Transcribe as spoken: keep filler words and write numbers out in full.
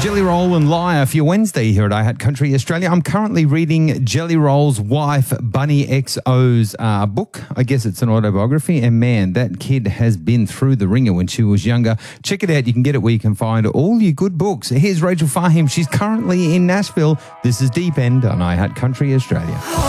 Jelly Roll and Liar for your Wednesday here at iHat Country Australia. I'm currently reading Jelly Roll's wife, Bunny X O's uh, book. I guess it's an autobiography. And man, that kid has been through the ringer when she was younger. Check it out. You can get it where you can find all your good books. Here's Rachel Fahim. She's currently in Nashville. This is Deep End on iHat Country Australia.